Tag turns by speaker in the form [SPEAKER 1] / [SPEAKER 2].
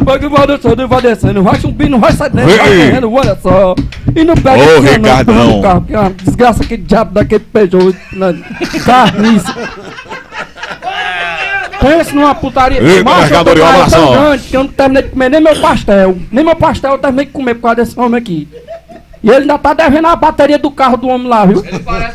[SPEAKER 1] bug vai descendo, vai subindo, vai saindo, vai correndo, olha só. E não pega
[SPEAKER 2] Ô,
[SPEAKER 1] aqui,
[SPEAKER 2] Ricardão.
[SPEAKER 1] no carro, que é uma desgraça, aquele diabo daquele Peugeot, carniça. Pensa numa putaria.
[SPEAKER 2] Eita,
[SPEAKER 1] Macho,
[SPEAKER 2] mercador de
[SPEAKER 1] eu tô
[SPEAKER 2] oblação.
[SPEAKER 1] tão grande que eu não terminei de comer nem meu pastel. Nem meu pastel eu terminei de comer por causa desse homem aqui. E ele ainda tá devendo a bateria do carro do homem lá, viu?